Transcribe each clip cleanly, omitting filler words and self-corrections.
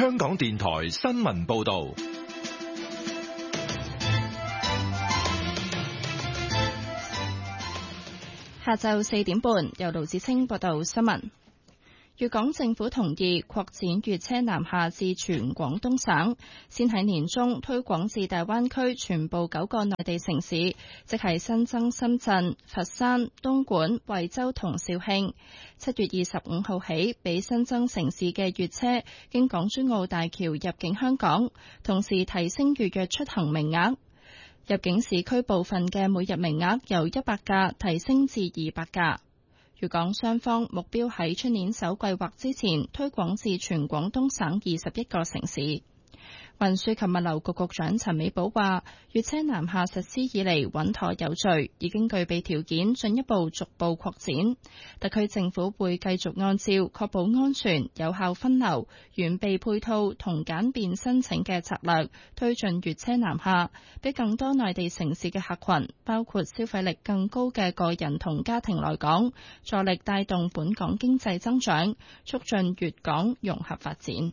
香港電台新聞報道。 下晝4點半，由盧子清報道新聞。粵港政府同意擴展粵車南下至全廣東省，先喺年中推廣至大灣區全部9個內地城市，即係新增深圳、佛山、東莞、惠州同肇慶。7月25號起，俾新增城市嘅粵車經港珠澳大橋入境香港，同時提升預約出行名額。入境市區部分嘅每日名額由100架提升至200架。粵港雙方目標喺出年首季或之前推廣至全廣東省21個城市。運輸及物流局局長陳美寶話，粵車南下實施以嚟穩妥有序，已經具備條件進一步逐步擴展。特區政府會繼續按照確保安全、有效分流、完備配套同簡便申請嘅策略，推進粵車南下，俾更多內地城市嘅客群，包括消費力更高嘅個人同家庭來港，助力帶動本港經濟增長，促進粵港融合發展。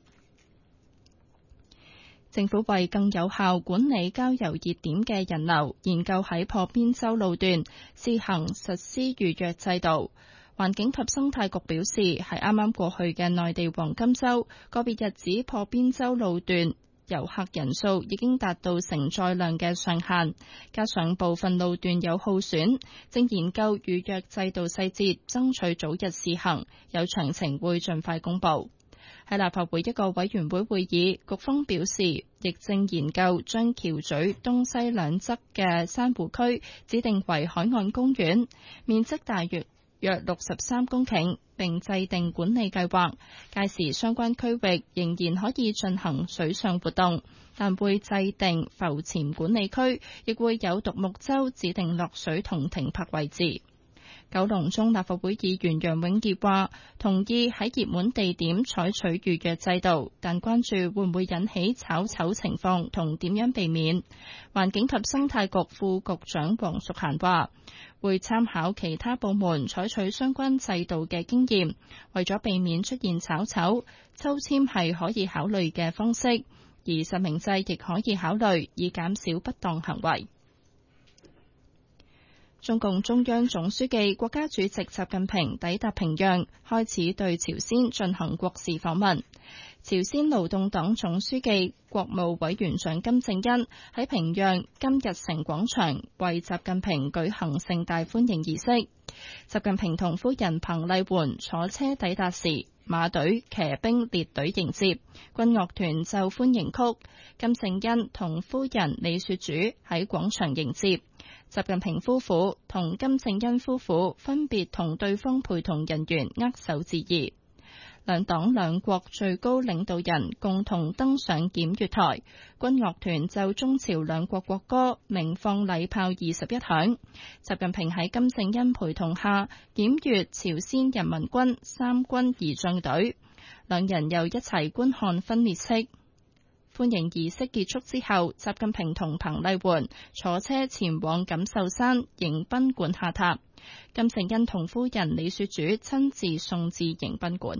政府為更有效管理郊遊熱點嘅人流，研究喺破邊洲路段試行實施預約制度。環境及生態局表示，喺啱啱過去嘅內地黃金週，個別日子破邊洲路段遊客人數已經達到承載量嘅上限，加上部分路段有耗損，正研究預約制度細節，爭取早日試行，有詳情會盡快公佈。喺立法會一個委員會會議，局方表示，亦正研究將橋咀東西兩側嘅珊瑚區指定為海岸公園，面積大約63公頃，並制定管理計劃。屆時相關區域仍然可以進行水上活動，但會制定浮潛管理區，亦會有獨木舟指定落水同停泊位置。九龍中立法會議員楊永傑話，同意喺熱門地點採取預約制度，但關注會唔會引起炒籌情況同點樣避免。環境及生態局副局長黃淑嫻話，會參考其他部門採取相關制度嘅經驗，為咗避免出現炒籌，抽籤係可以考慮嘅方式，而實名制亦可以考慮，以減少不當行為。中共中央總書記、國家主席習近平抵達平壤，開始對朝鮮進行國事訪問。朝鮮勞動黨總書記、國務委員長金正恩喺平壤金日成廣場為習近平舉行盛大歡迎儀式。習近平同夫人彭麗媛坐車抵達時，馬隊、騎兵列隊迎接，軍樂團奏歡迎曲。金正恩同夫人李雪主喺廣場迎接。習近平夫婦同金正恩夫婦分別同對方陪同人員握手致意。兩黨兩國最高領導人共同登上檢閱台，軍樂團奏中朝兩國國歌，鳴放禮炮21響。習近平喺金正恩陪同下檢閱朝鮮人民軍三軍儀仗隊，兩人又一齊觀看分列式。歡迎儀式結束之後，習近平同彭麗媛坐車前往錦繡山迎賓館下榻，金正恩同夫人李雪主親自送至迎賓館。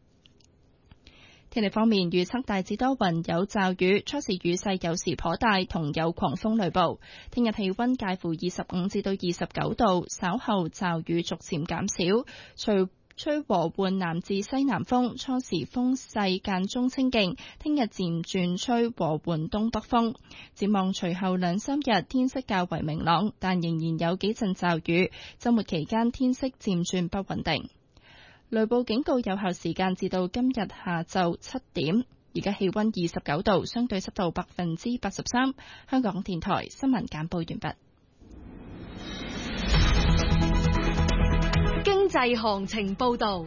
天氣方面，預測大致多雲有驟雨，初時雨勢有時頗大，同有狂風雷暴。聽日氣溫介乎25至到29度，稍後驟雨逐漸減少，吹和緩南至西南風，初時風勢間中清勁，聽日漸轉吹和緩東北風。展望隨後2-3日天色較為明朗，但仍然有幾陣驟雨，週末期間天色漸轉不穩定。雷暴警告有效時間至到今日下晝7點。而家氣溫29度，相對濕度83%。香港電台新聞簡報完畢。 經濟行情報道。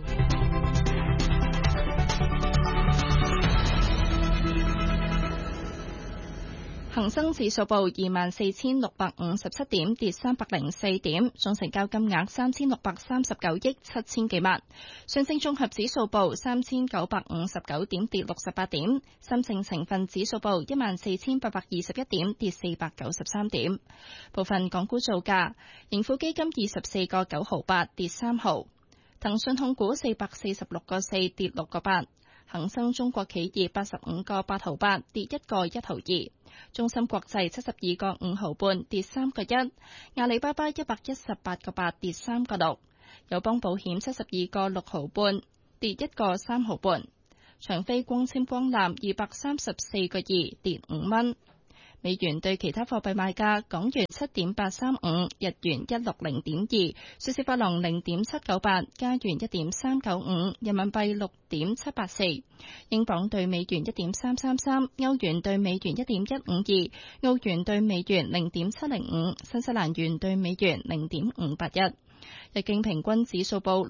恒生指數報24,657點，跌304點，總成交金額3,639億7千幾萬。上證綜合指數報3,959點，跌68點。深證成分指數報14,821點，跌493點。部分港股造價：盈富基金24個9毫8，跌3毫；騰訊控股446個4，跌6個8； 恒生中國企業85個8毫8，跌1個1毫2。中芯國際72個5毫半，跌3個1。阿里巴巴118個8，跌3個6。友邦保險72個6毫半，跌1個3毫半。長飛光纖光纜234個2，跌5蚊。美元對其他貨幣賣價：港元7.835，日元160.2，瑞士法郎0.798，加元1.395，人民幣6.784，英鎊對美元1.333，歐元對美元1.152，澳元對美元0.705，新西蘭元對美元0.581。日經平均指數報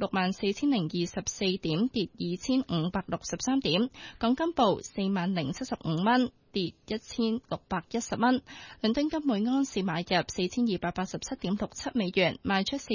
64,024點，跌2563點。港金報40,075蚊，跌1610蚊。倫敦金每盎司買入4287.67美元，賣出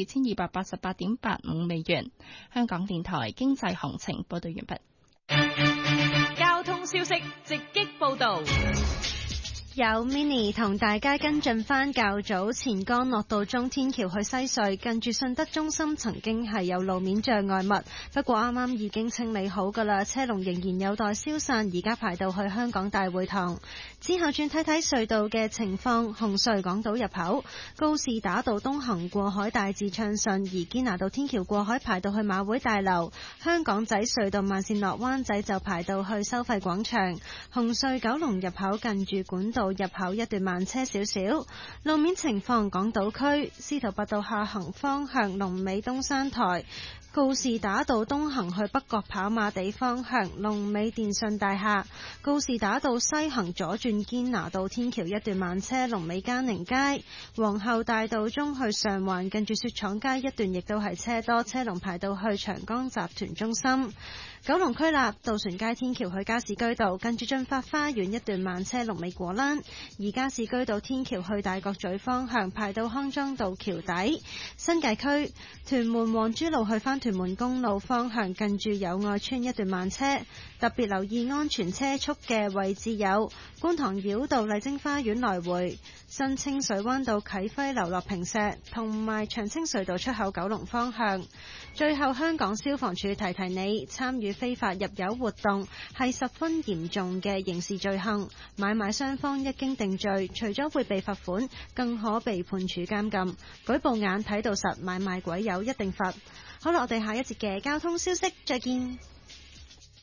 4288.85美元。香港電台經濟行情報道完畢。 交通消息直擊報道。 有 Mini 同大家跟進返較早前干諾道中天橋去西隧，近住信德中心曾經係有路面障礙物，不過啱啱已經清理好㗎啦，車龍仍然有待消散，而家排到去香港大會堂。之後轉睇睇隧道嘅情況，紅隧港島入口告士打道東行過海大致暢順，而堅拿道天橋過海排到去馬會大樓。香港仔隧道慢線落灣仔就排到去收費廣場。紅隧九龍入口近住管道入口一段慢車少少。路面情況，港島區司徒拔道下行方向龍尾東山台，告士打道東行去北角跑馬地方向龍尾電訊大廈，告士打道西行左轉堅拿道天橋一段慢車龍尾嘉寧街，皇后大道中去上環近住雪廠街一段亦都係車多，車龍排到去長江集團中心。九龍區立渡船街天橋去加士居道近住駿發花園一段慢車龍尾果欄，而加士居道天橋去大角咀方向排到康莊道橋底。新界區屯門皇珠路去返屯門公路方向近住友愛邨一段慢車，特別留意安全車速嘅位置有觀塘繞道麗晶花園來回、新清水灣道啟輝樓落坪石同埋長青隧道出口九龍方向。最後，香港消防處提提你，參與非法入油活動係十分嚴重嘅刑事罪行，買賣雙方一經定罪，除咗會被罰款，更可被判處監禁。舉報眼睇到實，買賣鬼友一定罰。好啦，我哋下一節嘅交通消息再見。